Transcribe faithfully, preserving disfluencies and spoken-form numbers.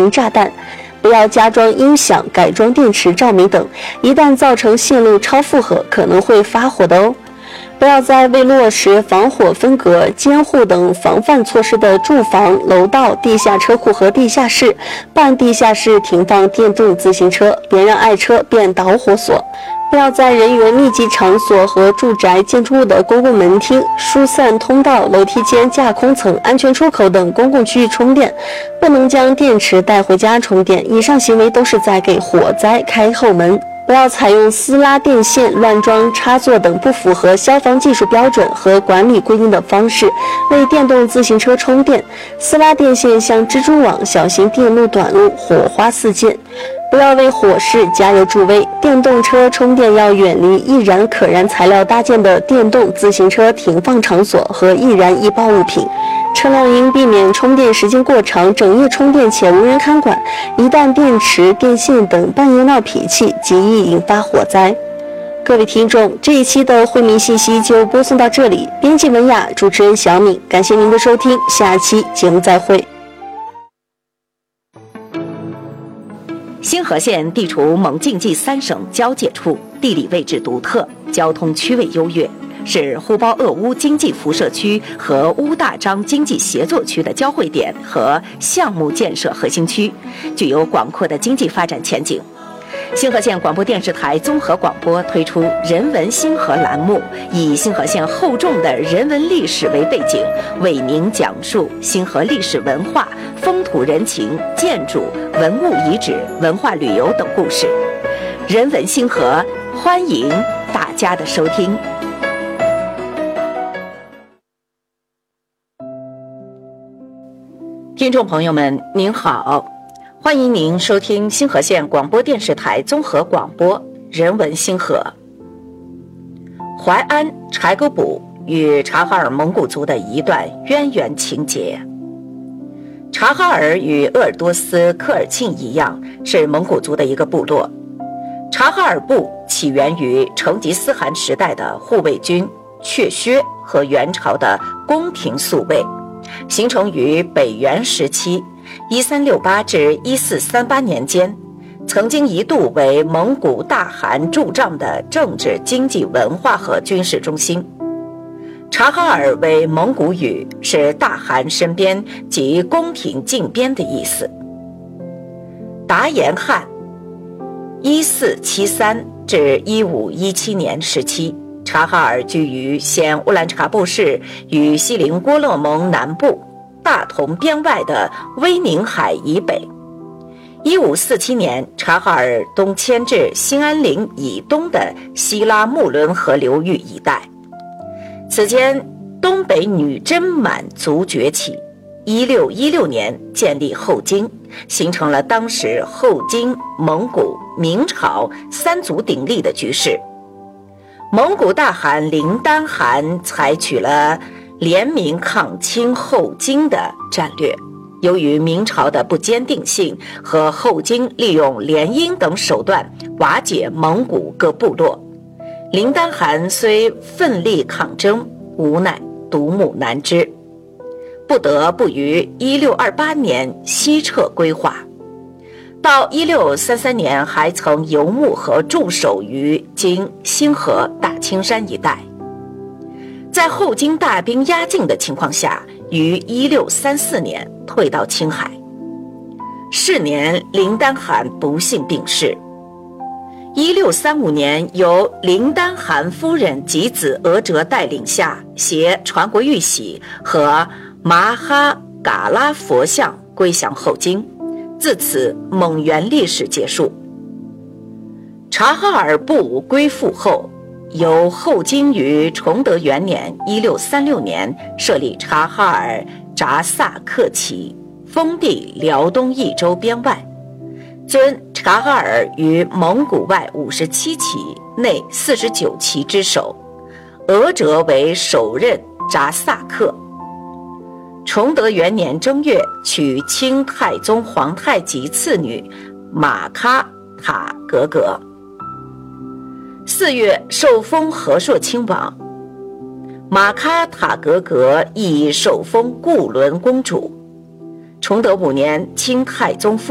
型炸弹。不要加装音响、改装电池、照明等，一旦造成线路超负荷，可能会发火的哦。不要在未落实防火分隔、监护等防范措施的住房、楼道、地下车库和地下室、半地下室停放电动自行车，别让爱车变导火索。不要在人员密集场所和住宅建筑物的公共门厅、疏散通道、楼梯间、架空层、安全出口等公共区域充电，不能将电池带回家充电。以上行为都是在给火灾开后门。不要采用私拉电线、乱装插座等不符合消防技术标准和管理规定的方式为电动自行车充电。私拉电线像蜘蛛网，小心电路短路，火花四溅。不要为火势加油助威，电动车充电要远离易燃可燃材料搭建的电动自行车停放场所和易燃易爆物品。车辆应避免充电时间过长、整夜充电且无人看管，一旦电池、电线等半夜闹脾气，极易引发火灾。各位听众，这一期的惠民信息就播送到这里，编辑文雅，主持人小敏，感谢您的收听，下期节目再会。 星河县地处蒙晋冀三省交界处，地理位置独特，交通区位优越，是呼包鄂乌经济辐射区和乌大章经济协作区的交汇点和项目建设核心区，具有广阔的经济发展前景。星河县广播电视台综合广播推出人文星河栏目，以星河县厚重的人文历史为背景，为您讲述星河历史文化、风土人情、建筑、文物遗址、文化旅游等故事。人文星河，欢迎大家的收听。听众朋友们，您好。欢迎您收听星河县广播电视台综合广播人文星河。淮安柴沟堡与察哈尔蒙古族的一段渊源情节。察哈尔与鄂尔多斯科尔沁一样，是蒙古族的一个部落。察哈尔部起源于成吉思汗时代的护卫军阙薛和元朝的宫廷宿卫，形成于北元时期一三六八至一四三八年间，曾经一度为蒙古大汗驻帐的政治、经济、文化和军事中心。察哈尔为蒙古语，是大汗身边及宫廷近边的意思。达延汗一四七三至一五一七年时期，察哈尔居于现乌兰察布市与锡林郭勒盟南部大同边外的威宁海以北。一五四七年，察哈尔东迁至兴安岭以东的希拉木伦河流域一带。此间，东北女真满族崛起。一六一六年建立后金，形成了当时后金、蒙古、明朝三足鼎立的局势。蒙古大汗林丹汗采取了联名抗清后金的战略。由于明朝的不坚定性和后金利用联姻等手段瓦解蒙古各部落，林丹汗虽奋力抗争，无奈独木难支，不得不于一六二八年西撤归化。到一六三三年还曾游牧和驻守于今星河、大青山一带。在后金大兵压境的情况下，于一六三四年退到青海。是年，林丹汗不幸病逝。一六三五年，由林丹汗夫人及子额哲带领下，携传国玉玺和麻哈嘎拉佛像归降后金。自此，蒙元历史结束。察哈尔部归附后，由后金于崇德元年一六三六年设立察哈尔扎萨克旗，封地辽东益州边外，尊察哈尔于蒙古外五十七旗内四十九旗之首，额哲为首任扎萨克。崇德元年正月，娶清太宗皇太极次女马喀塔格格。四月，受封和硕亲王。马喀塔格格亦受封固伦公主。崇德五年，清太宗